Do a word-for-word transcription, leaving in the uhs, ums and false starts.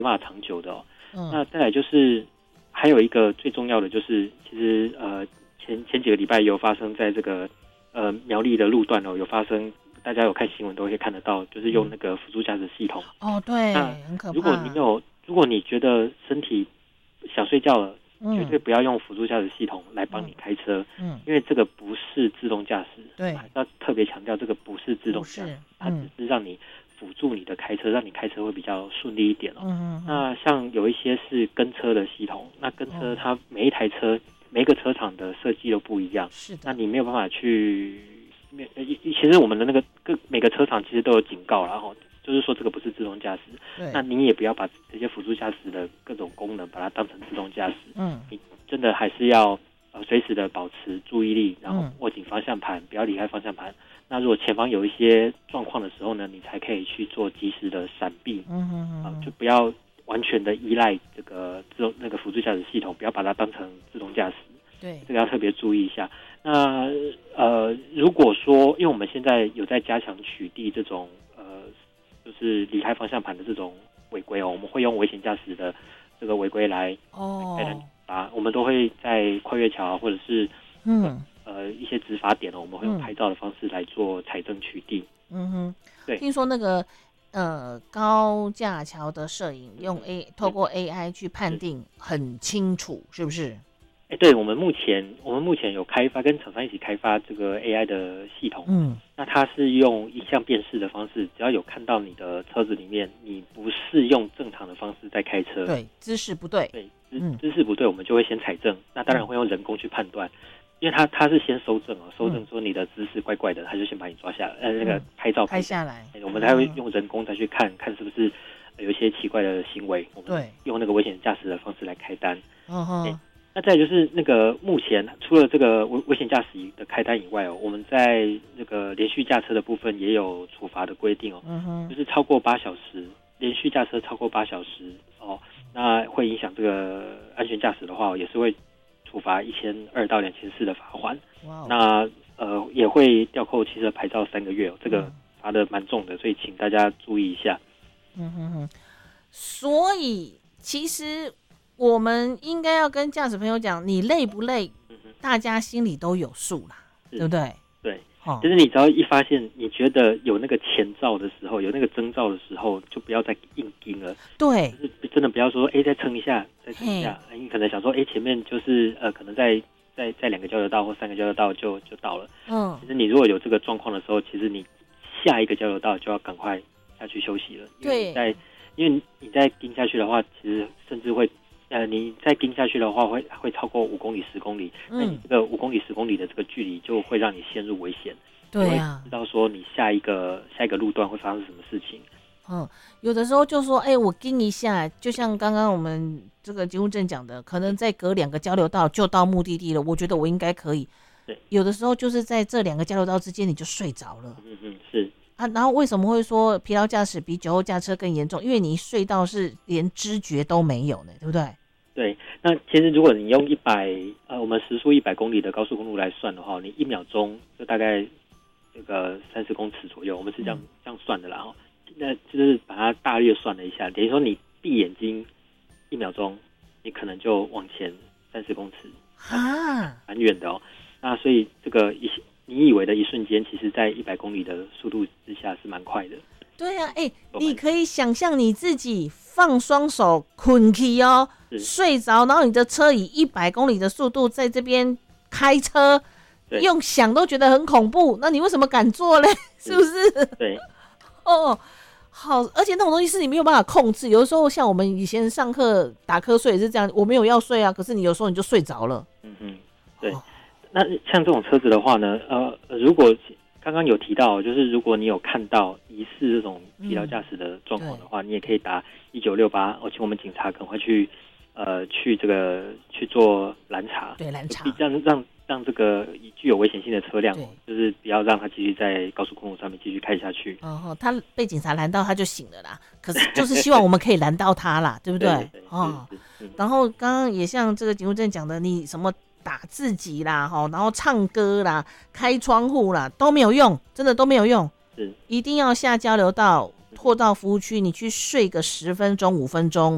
没办法长久的哦。嗯、那再来就是还有一个最重要的就是，其实呃前前几个礼拜有发生在这个呃苗栗的路段哦，有发生，大家有看新闻都会看得到，就是用那个辅助驾驶系统。 哦，对， 那很可怕。 如果你有，如果你觉得身体想睡觉了，嗯、绝对不要用辅助驾驶系统来帮你开车，嗯，因为这个不是自动驾驶。 对， 还是要特别强调，这个不是自动驾驶，嗯、它只是让你辅助你的开车，让你开车会比较顺利一点哦。嗯嗯。那像有一些是跟车的系统，那跟车它每一台车、哦、每一个车厂的设计都不一样， 是的。 那你没有办法去，其实我们的那个各每个车厂其实都有警告啦，然后就是说这个不是自动驾驶，那你也不要把这些辅助驾驶的各种功能把它当成自动驾驶。嗯，你真的还是要呃随时的保持注意力，然后握紧方向盘，不要离开方向盘。那如果前方有一些状况的时候呢，你才可以去做及时的闪避。嗯嗯嗯、呃，就不要完全的依赖这个自动那个辅助驾驶系统，不要把它当成自动驾驶。 对， 这个要特别注意一下。那呃，如果说因为我们现在有在加强取缔这种呃，就是离开方向盘的这种违规哦，我们会用危险驾驶的这个违规来哦，来罚。我们都会在跨越桥或者是嗯呃一些执法点哦，我们会用拍照的方式来做采证取缔。 嗯哼，对，听说那个呃高架桥的摄影用 A 透过 A I 去判定很清楚，是不是？ 哎，对，我们目前我们目前有开发跟厂商一起开发这个 A I 的系统，嗯，那它是用影像辨识的方式，只要有看到你的车子里面，你不是用正常的方式在开车， 对，姿势不对， 对，姿姿势不对，我们就会先采证，那当然会用人工去判断，因为他他是先搜证哦，搜证说你的姿势怪怪的，他就先把你抓下来，呃，那个拍照拍下来， 我们才会用人工再去看看是不是有一些奇怪的行为，我们用那个危险驾驶的方式来开单，嗯哼。那再就是那个目前除了这个危危险驾驶的开单以外哦，我们在那个连续驾车的部分也有处罚的规定哦，嗯哼，就是超过八小时连续驾车超过八小时哦，那会影响这个安全驾驶的话，也是会处罚一千二到两千四的罚款。哇，那呃也会吊扣汽车牌照三个月哦，这个罚的蛮重的，所以请大家注意一下。 嗯哼哼，所以其实。我们应该要跟驾驶朋友讲，你累不累，大家心里都有数啦，对不对？ 对，哦、就是你只要一发现你觉得有那个前兆的时候，有那个征兆的时候，就不要再硬盯了。 对， 就是真的不要说，哎，再撑一下，再撑一下。你可能想说，哎，前面就是呃，可能在在在两个交流道或三个交流道就就到了。嗯，其实你如果有这个状况的时候，其实你下一个交流道就要赶快下去休息了。 对， 因为你在因为你再盯下去的话，其实甚至会。呃，你再盯下去的话，会会超过五公里、十公里。嗯，那你这个五公里、十公里的这个距离，就会让你陷入危险。 对啊， 知道说你下一个下一个路段会发生什么事情。 嗯，有的时候就说，哎、欸，我盯一下，就像刚刚我们这个节目正讲的，可能再隔两个交流道就到目的地了。我觉得我应该可以。 对， 有的时候就是在这两个交流道之间，你就睡着了。 嗯嗯，是。 啊，然后为什么会说疲劳驾驶比酒后驾车更严重？因为你睡到是连知觉都没有呢，对不对？ 对，那其实如果你用一百呃，我们时速一百公里的高速公路来算的话，你一秒钟就大概这个三十公尺左右，我们是这样、嗯、这样算的啦。哦，那就是把它大略算了一下，等于说你闭眼睛一秒钟，你可能就往前三十公尺啊，蛮远的哦。那所以这个一你以为的一瞬间，其实在一百公里的速度之下是蛮快的。 对啊，哎、欸，你可以想象你自己放双手困起哦，睡着，然后你的车以一百公里的速度在这边开车，用想都觉得很恐怖。那你为什么敢做嘞？是不是？ 对， 哦，好，而且那种东西是你没有办法控制。有的时候像我们以前上课打瞌睡也是这样，我没有要睡啊，可是你有时候你就睡着了。 嗯嗯，对。哦，那像这种车子的话呢，呃，如果刚刚有提到，就是如果你有看到疑似这种疲劳驾驶的状况的话，嗯，你也可以打一九六八，我请我们警察赶快去，呃，去这个去做拦查， 对，拦查， 让让让这个具有危险性的车辆，就是不要让他继续在高速公路上面继续开下去。 哦，他被警察拦到他就醒了啦，可是就是希望我们可以拦到他啦，对不对？对对对，哦，然后刚刚也像这个警务证讲的，你什么打自己啦，然后唱歌啦，开窗户啦，都没有用，真的都没有用。是，一定要下交流道或到服务区，你去睡个十分钟、五分钟，